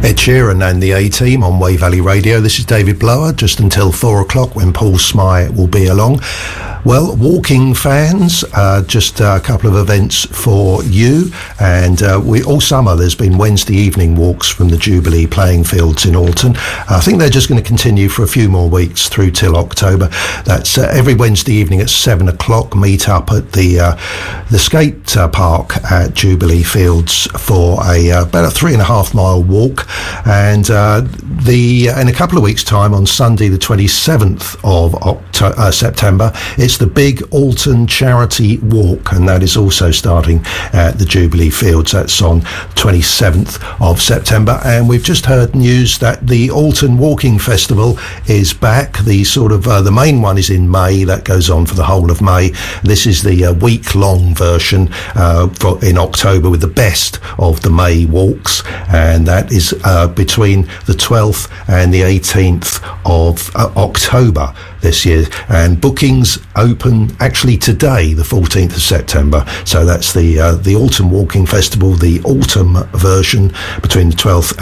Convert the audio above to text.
Ed Sheeran and the A-Team on Way Valley Radio. This is David Blower, just until 4 o'clock when Paul Smyth will be along. Well, walking fans, just a couple of events for you. And all summer there's been Wednesday evening walks from the Jubilee playing fields in Alton. I think they're just going to continue for a few more weeks through till October. That's every Wednesday evening at 7 o'clock. Meet up at the skate park at Jubilee Fields for about a 3.5 mile walk. And in a couple of weeks' time, on Sunday the 27th of September, it's the Big Alton Charity Walk, and that is also starting at the Jubilee Fields. That's on 27th of September. And we've just heard news that the Alton Walking Festival is back. The main one is in May. That goes on for the whole of May. This is the week-long version in October with the best of the May walks, and that is between the 12th and the 18th of October this year. And bookings open actually today, the 14th of September. So that's the Autumn Walking Festival, the autumn version, between the 12th